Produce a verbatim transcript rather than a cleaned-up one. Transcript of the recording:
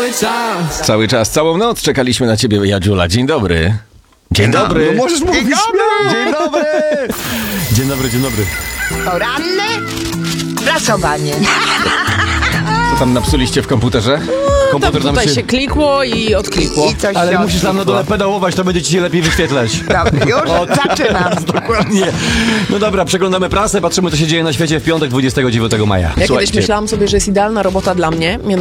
cały czas. Cały czas, całą noc czekaliśmy na ciebie, Jadziula. Dzień dobry. Dzień dobry. No możesz mówić śmiało. Dzień dobry. Dzień dobry, dzień dobry. Poranne prasowanie. Co tam napsuliście w komputerze? Komputer Tam nam tutaj się... się klikło i odklikło. I coś Ale się musisz tam na dole odklikło. pedałować, to będzie ci się lepiej wyświetlać. Dobra, już zaczynam. Dokładnie. No dobra, przeglądamy prasę, patrzymy, co się dzieje na świecie w piątek, dwudziestego dziewiątego maja. Ja Słuchajcie. kiedyś myślałam sobie, że jest idealna robota dla mnie,